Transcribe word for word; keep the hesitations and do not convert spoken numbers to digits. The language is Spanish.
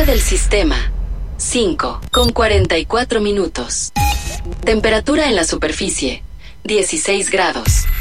del sistema, cinco con cuarenta y cuatro minutos. Temperatura en la superficie, dieciséis grados.